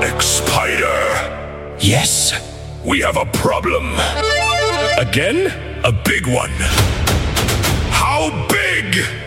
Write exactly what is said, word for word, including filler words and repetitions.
X-Spider. Yes? We have a problem. Again? A big one. How big?